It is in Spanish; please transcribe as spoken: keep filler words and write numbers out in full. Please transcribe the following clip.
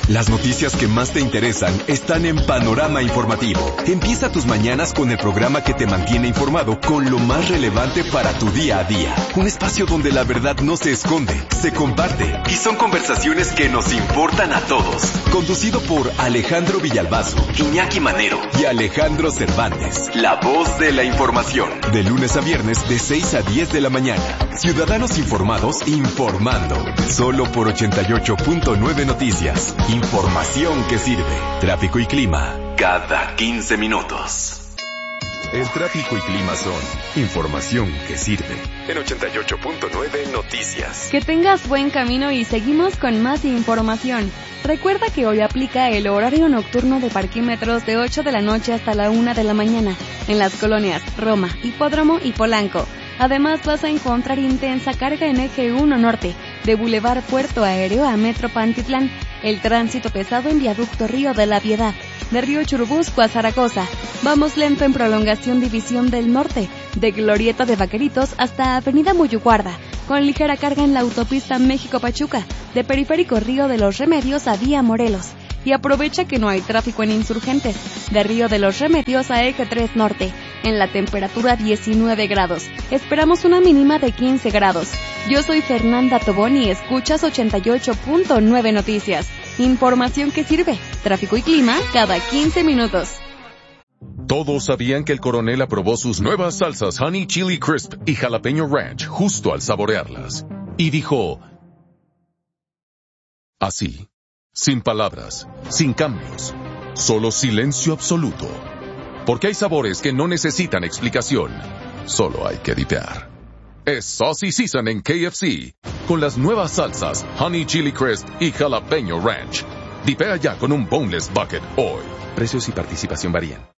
Las noticias que más te interesan están en Panorama Informativo. Empieza tus mañanas con el programa que te mantiene informado con lo más relevante para tu día a día. Un espacio donde la verdad no se esconde, se comparte y son conversaciones que nos importan a todos. Conducido por Alejandro Villalbazo, Iñaki Manero y Alejandro Cervantes. La voz de la información. De lunes a viernes de seis a diez de la mañana. Ciudadanos informados informando. Solo por ochenta y ocho punto nueve Noticias. Información que sirve. Tráfico y clima cada quince minutos. El tráfico y clima son información que sirve. En ochenta y ocho punto nueve Noticias. Que tengas buen camino y seguimos con más información. Recuerda que hoy aplica el horario nocturno de parquímetros de ocho de la noche hasta la una de la mañana en las colonias Roma, Hipódromo y Polanco. Además vas a encontrar intensa carga en Eje uno Norte, de Boulevard Puerto Aéreo a Metro Pantitlán, el tránsito pesado en Viaducto Río de la Piedad, de Río Churubusco a Zaragoza. Vamos lento en prolongación División del Norte, de Glorieta de Vaqueritos hasta Avenida Muyuguarda, con ligera carga en la autopista México-Pachuca, de Periférico Río de los Remedios a Vía Morelos. Y aprovecha que no hay tráfico en Insurgentes, de Río de los Remedios a Eje tres Norte, en la temperatura diecinueve grados. Esperamos una mínima de quince grados. Yo soy Fernanda Tobón y escuchas ochenta y ocho punto nueve Noticias. Información que sirve. Tráfico y clima cada quince minutos. Todos sabían que el coronel aprobó sus nuevas salsas Honey Chili Crisp y Jalapeño Ranch justo al saborearlas. Y dijo... así. Sin palabras, sin cambios, solo silencio absoluto. Porque hay sabores que no necesitan explicación, solo hay que dipear. Es Saucy Season en K F C, con las nuevas salsas Honey Chili Crisp y Jalapeño Ranch. Dipea ya con un Boneless Bucket hoy. Precios y participación varían.